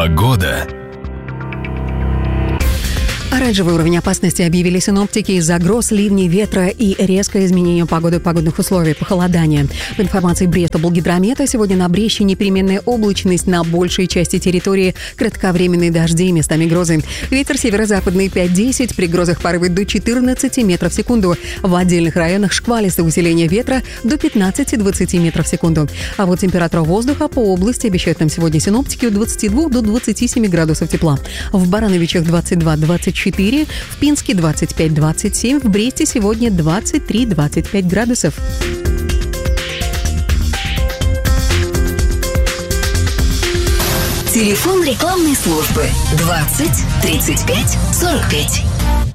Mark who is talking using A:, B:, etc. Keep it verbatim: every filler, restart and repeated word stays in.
A: Погода.
B: Оранжевый уровень опасности объявили синоптики из-за гроз, ливней, ветра и резкое изменение погоды, погодных условий, похолодания. В информации Бреста-Болгидромета сегодня на Брещине переменная облачность, на большей части территории кратковременные дожди, местами грозы. Ветер северо-западный пять-десять, при грозах порывы до четырнадцати метров в секунду. В отдельных районах шквалистое усиление ветра до пятнадцати-двадцати метров в секунду. А вот температура воздуха по области обещают нам сегодня синоптики от двадцати двух до двадцати семи градусов тепла. В Барановичах двадцать два - двадцать четыре, в Пинске двадцать пять - двадцать семь, в Бресте сегодня двадцать три - двадцать пять градусов.
C: Телефон рекламной службы двадцать тридцать пять сорок пять.